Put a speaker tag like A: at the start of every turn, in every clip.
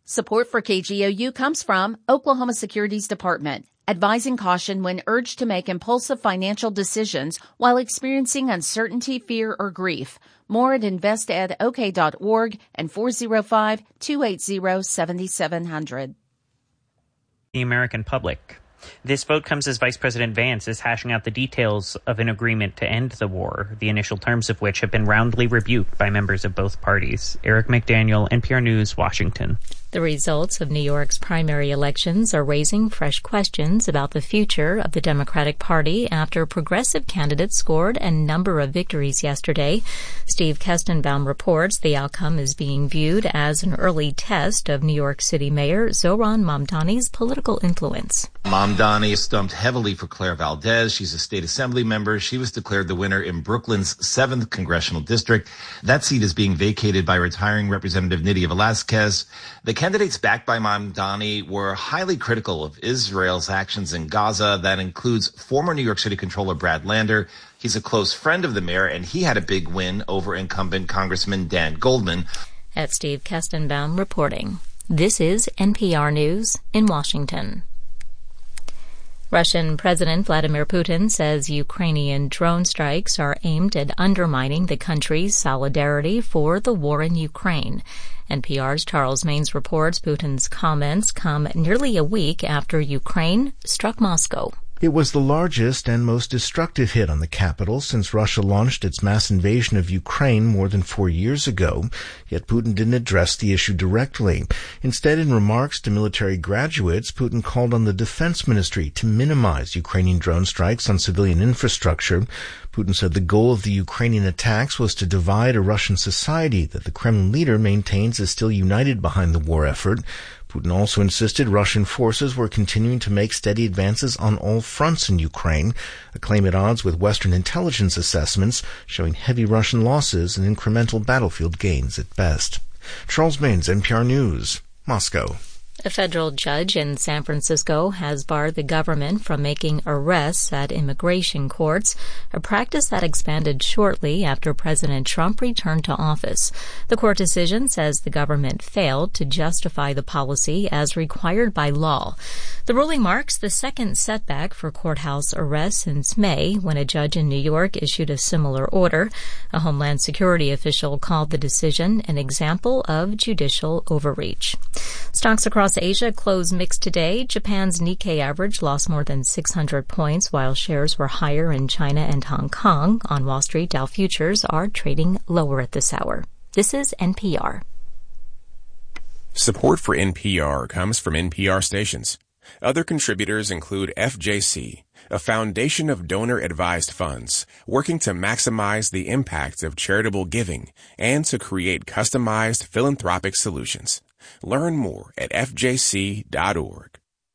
A: Support for KGOU comes from Oklahoma Securities Department, advising caution when urged to make impulsive financial decisions while experiencing uncertainty, fear, or grief. More at investedok.org and 405-280-7700.
B: The American public. This vote comes as Vice President Vance is hashing out the details of an agreement to end the war, the initial terms of which have been roundly rebuked by members of both parties. Eric McDaniel, NPR News, Washington.
C: The results of New York's primary elections are raising fresh questions about the future of the Democratic Party after progressive candidates scored a number of victories yesterday. Steve Kestenbaum reports the outcome is being viewed as an early test of New York City Mayor Zohran Mamdani's political influence.
D: Mamdani stumped heavily for Claire Valdez. She's a state assembly member. She was declared the winner in Brooklyn's 7th congressional district. That seat is being vacated by retiring Representative Nydia Velázquez. The candidates backed by Mamdani were highly critical of Israel's actions in Gaza. That includes former New York City Controller Brad Lander. He's a close friend of the mayor, and he had a big win over incumbent Congressman Dan Goldman.
C: At Steve Kestenbaum reporting. This is NPR News in Washington. Russian President Vladimir Putin says Ukrainian drone strikes are aimed at undermining the country's solidarity for the war in Ukraine. NPR's Charles Maines reports Putin's comments come nearly a week after Ukraine struck Moscow.
E: It was the largest and most destructive hit on the capital since Russia launched its mass invasion of Ukraine more than 4 years ago, yet Putin didn't address the issue directly. Instead, in remarks to military graduates, Putin called on the defense ministry to minimize Ukrainian drone strikes on civilian infrastructure. Putin said the goal of the Ukrainian attacks was to divide a Russian society that the Kremlin leader maintains is still united behind the war effort. Putin also insisted Russian forces were continuing to make steady advances on all fronts in Ukraine, a claim at odds with Western intelligence assessments showing heavy Russian losses and incremental battlefield gains at best. Charles Maines, NPR News, Moscow.
C: A federal judge in San Francisco has barred the government from making arrests at immigration courts, a practice that expanded shortly after President Trump returned to office. The court decision says the government failed to justify the policy as required by law. The ruling marks the second setback for courthouse arrests since May, when a judge in New York issued a similar order. A Homeland Security official called the decision an example of judicial overreach. Stocks across Asia closed mixed today. Japan's Nikkei average lost more than 600 points, while shares were higher in China and Hong Kong. On Wall Street, Dow futures are trading lower at this hour. This is NPR.
F: Support for NPR comes from NPR stations. Other contributors include FJC, a foundation of donor-advised funds working to maximize the impact of charitable giving and to create customized philanthropic solutions. Learn more at fjc.org.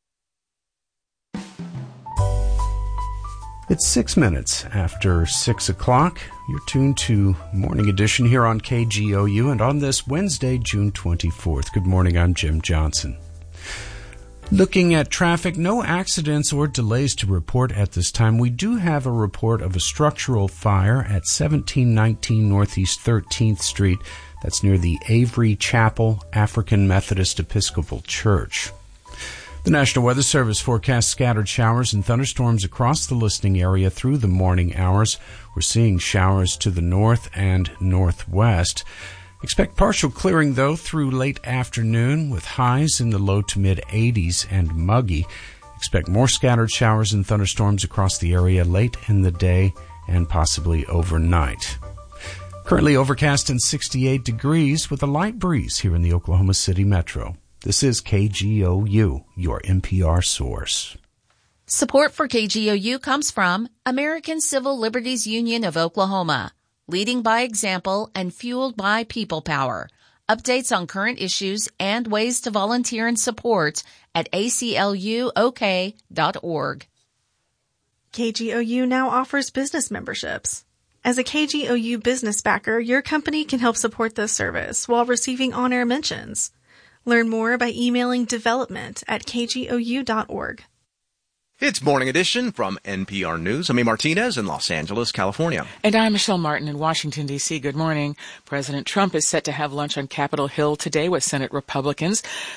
G: It's 6 minutes after 6 o'clock. You're tuned to Morning Edition here on KGOU, and on this Wednesday, June 24th. Good morning, I'm Jim Johnson. Looking at traffic, no accidents or delays to report at this time. We do have a report of a structural fire at 1719 Northeast 13th Street. That's near the Avery Chapel African Methodist Episcopal Church. The National Weather Service forecasts scattered showers and thunderstorms across the listening area through the morning hours. We're seeing showers to the north and northwest. Expect partial clearing, though, through late afternoon with highs in the low to mid-80s and muggy. Expect more scattered showers and thunderstorms across the area late in the day and possibly overnight. Currently overcast and 68 degrees with a light breeze here in the Oklahoma City metro. This is KGOU, your NPR source.
A: Support for KGOU comes from American Civil Liberties Union of Oklahoma, leading by example and fueled by people power. Updates on current issues and ways to volunteer and support at acluok.org.
H: KGOU now offers business memberships. As a KGOU business backer, your company can help support this service while receiving on-air mentions. Learn more by emailing development@kgou.org.
I: It's Morning Edition from NPR News. I'm A. Martinez in Los Angeles, California.
J: And I'm Michelle Martin in Washington, D.C. Good morning. President Trump is set to have lunch on Capitol Hill today with Senate Republicans.